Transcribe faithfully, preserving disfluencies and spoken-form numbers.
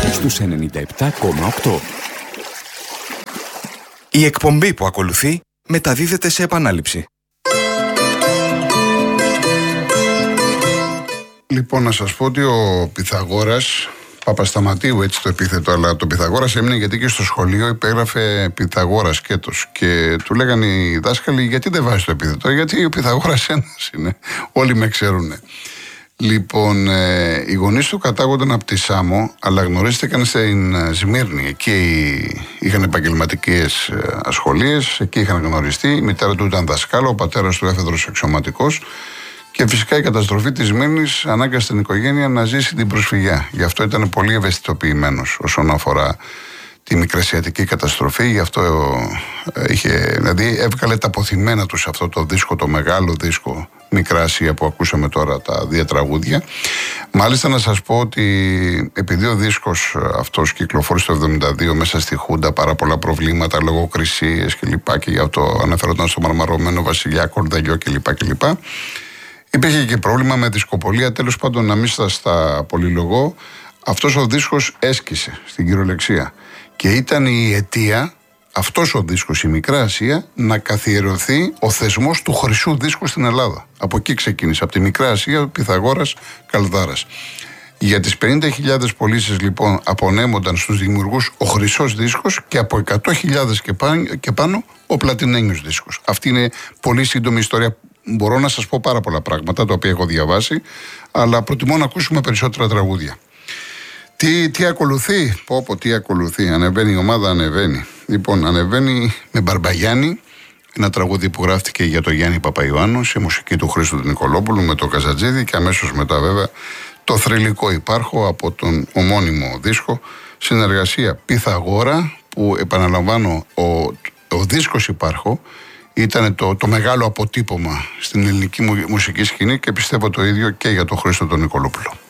στους ενενήντα επτά κόμμα οκτώ. Η εκπομπή που ακολουθεί μεταδίδεται σε επανάληψη. Λοιπόν, να σας πω ότι ο Πυθαγόρας, Παπασταματίου έτσι το επίθετο, αλλά το Πυθαγόρας έμεινε γιατί και στο σχολείο υπέγραφε Πυθαγόρας σκέτος. Και του λέγανε οι δάσκαλοι, γιατί δεν βάζει το επίθετο? Γιατί ο Πυθαγόρας ένας είναι. Όλοι με ξέρουν. Λοιπόν, ε, οι γονείς του κατάγονταν από τη Σάμο, αλλά γνωρίστηκαν στην Σμύρνη. Εκεί είχαν επαγγελματικές ασχολίες, εκεί είχαν γνωριστεί. Η μητέρα του ήταν δασκάλο, ο πατέρας του έφεδρος αξιωματικός. Και φυσικά η καταστροφή της Σμύρνης ανάγκασε την οικογένεια να ζήσει την προσφυγιά. Γι' αυτό ήταν πολύ ευαισθητοποιημένος όσον αφορά τη μικρασιατική καταστροφή. Γι' αυτό είχε, δηλαδή έβγαλε τα αποθυμένα του σε αυτό το δίσκο, το μεγάλο δίσκο Μικρά Ασία που ακούσαμε τώρα, τα δύο τραγούδια. Μάλιστα να σας πω ότι επειδή ο δίσκος αυτός κυκλοφόρησε το εβδομήντα δύο μέσα στη Χούντα, πάρα πολλά προβλήματα, λογοκρισίες κλπ. Και γι' αυτό αναφερόταν στο μαρμαρωμένο βασιλιά, κορδαλιό κλπ. κλπ. Υπήρχε και πρόβλημα με δισκοπολία. Τέλος πάντων, να μην σας τα πολυλογώ, αυτός ο δίσκος έσκησε στην κυριολεξία. Και ήταν η αιτία, αυτός ο δίσκος, η Μικρά Ασία, να καθιερωθεί ο θεσμός του χρυσού δίσκου στην Ελλάδα. Από εκεί ξεκίνησε, από τη Μικρά Ασία, ο Πυθαγόρας Καλδάρας. Για τις πενήντα χιλιάδες πωλήσεις λοιπόν απονέμονταν στους δημιουργούς ο χρυσός δίσκος και από εκατό χιλιάδες και πάνω, και πάνω ο πλατινένιος δίσκος. Αυτή είναι πολύ σύντομη ιστορία. Μπορώ να σας πω πάρα πολλά πράγματα τα οποία έχω διαβάσει, αλλά προτιμώ να ακούσουμε περισσότερα τραγούδια. Τι, τι ακολουθεί, πω πω τι ακολουθεί, ανεβαίνει η ομάδα, ανεβαίνει. Λοιπόν, ανεβαίνει με Μπαρμπαγιάννη, ένα τραγούδι που γράφτηκε για τον Γιάννη Παπαϊωάννου, σε μουσική του Χρήστου του Νικολόπουλου με το Καζατζίδη, και αμέσως μετά βέβαια το Θρυλικό Υπάρχω από τον ομώνυμο δίσκο, συνεργασία Πυθαγόρα, που επαναλαμβάνω ο, ο δίσκος Υπάρχω ήταν το, το μεγάλο αποτύπωμα στην ελληνική μουσική σκηνή, και πιστεύω το ίδιο και για τον Χρήστο τον Νικολόπουλο.